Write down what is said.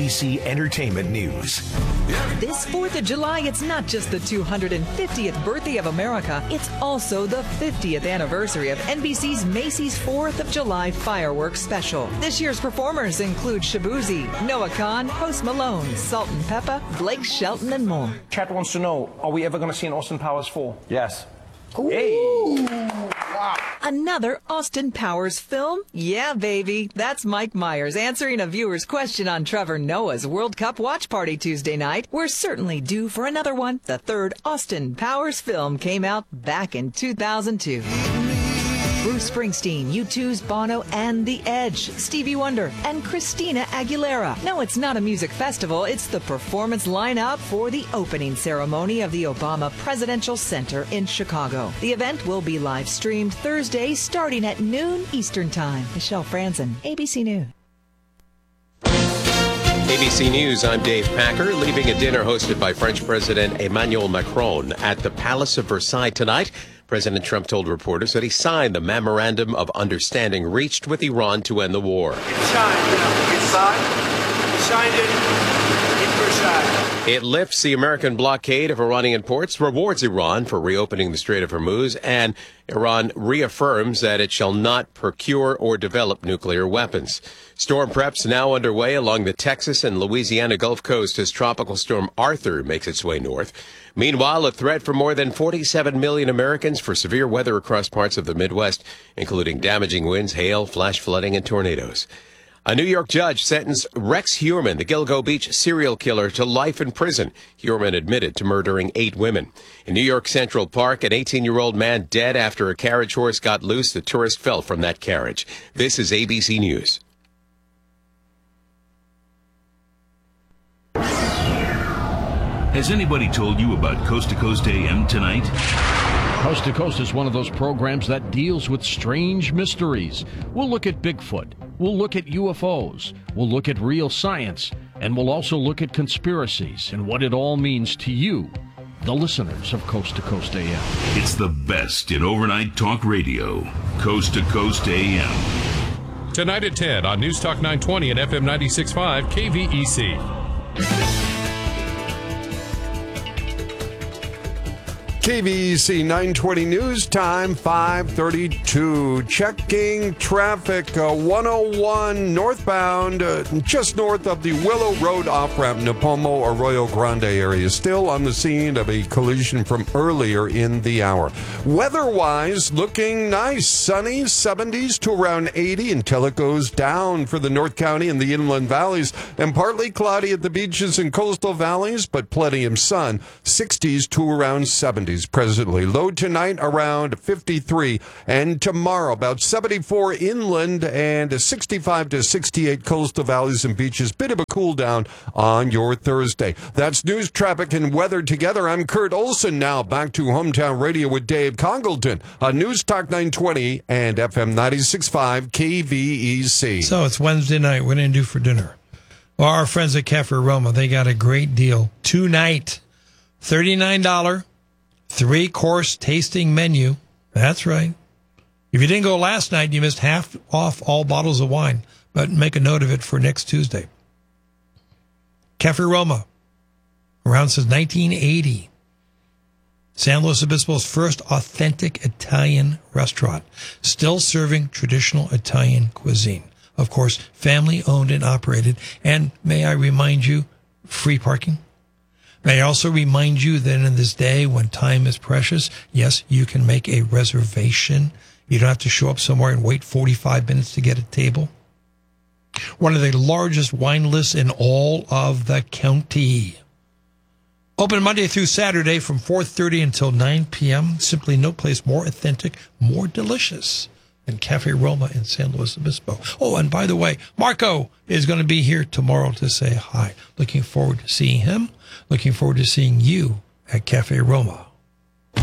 ABC Entertainment News. This 4th of July, it's not just the 250th birthday of America, it's also the 50th anniversary of NBC's Macy's 4th of July fireworks special. This year's performers include Shabuzi, Noah Kahn, Post Malone, Salt and Pepper, Blake Shelton, and more. Chat wants to know, are we ever going to see an Austin Powers 4? Yes. Hey! Wow. Another Austin Powers film? Yeah, baby. That's Mike Myers answering a viewer's question on Trevor Noah's World Cup watch party Tuesday night. We're certainly due for another one. The third Austin Powers film came out back in 2002. Bruce Springsteen, U2's Bono, and The Edge, Stevie Wonder, and Christina Aguilera. No, it's not a music festival. It's the performance lineup for the opening ceremony of the Obama Presidential Center in Chicago. The event will be live streamed Thursday starting at noon Eastern Time. Michelle Franzen, ABC News. ABC News, I'm Dave Packer, leaving a dinner hosted by French President Emmanuel Macron at the Palace of Versailles tonight. President Trump told reporters that he signed the Memorandum of Understanding reached with Iran to end the war. It's signed it in Versailles. It lifts the American blockade of Iranian ports, rewards Iran for reopening the Strait of Hormuz, and Iran reaffirms that it shall not procure or develop nuclear weapons. Storm preps now underway along the Texas and Louisiana Gulf Coast as Tropical Storm Arthur makes its way north. Meanwhile, a threat for more than 47 million Americans for severe weather across parts of the Midwest, including damaging winds, hail, flash flooding, and tornadoes. A New York judge sentenced Rex Heuermann, the Gilgo Beach serial killer, to life in prison. Heuermann admitted to murdering 8 women. In New York Central Park, an 18-year-old man dead after a carriage horse got loose. The tourist fell from that carriage. This is ABC News. Has anybody told you about Coast to Coast AM tonight? Coast to Coast is one of those programs that deals with strange mysteries. We'll look at Bigfoot. We'll look at UFOs. We'll look at real science. And we'll also look at conspiracies and what it all means to you, the listeners of Coast to Coast AM. It's the best in overnight talk radio. Coast to Coast AM. Tonight at 10 on News Talk 920 and FM 96.5 KVEC. KVEC 920 News Time, 5:32. Checking traffic, 101 northbound, just north of the Willow Road off-ramp, Napomo, Arroyo Grande area. Still on the scene of a collision from earlier in the hour. Weather-wise, looking nice. Sunny, 70s to around 80 until it goes down for the North County and the inland valleys. And partly cloudy at the beaches and coastal valleys, but plenty of sun. 60s to around 70s. Presently. Low tonight around 53, and tomorrow about 74 inland and 65 to 68 coastal valleys and beaches. Bit of a cool down on your Thursday. That's news, traffic, and weather together. I'm Kurt Olson. Now back to Hometown Radio with Dave Congleton on News Talk 920 and FM 96.5 KVEC. So it's Wednesday night. What are you going to do for dinner? Well, our friends at Cafe Roma, they got a great deal tonight. $39 3-course tasting menu. That's right. If you didn't go last night, you missed half off all bottles of wine. But make a note of it for next Tuesday. Cafe Roma, around since 1980. San Luis Obispo's first authentic Italian restaurant, still serving traditional Italian cuisine. Of course, family owned and operated. And may I remind you, free parking. May I also remind you that in this day when time is precious, yes, you can make a reservation. You don't have to show up somewhere and wait 45 minutes to get a table. One of the largest wine lists in all of the county. Open Monday through Saturday from 4:30 until 9 p.m. Simply no place more authentic, more delicious than Cafe Roma in San Luis Obispo. Oh, and by the way, Marco is going to be here tomorrow to say hi. Looking forward to seeing him. Looking forward to seeing you at Cafe Roma.